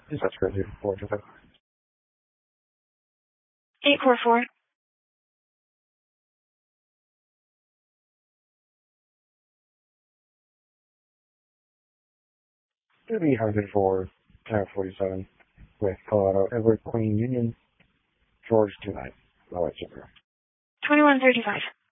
That's crazy. 425. 844. It'll be 104, 1047 with Colorado Edward Queen Union, George 29. 2135.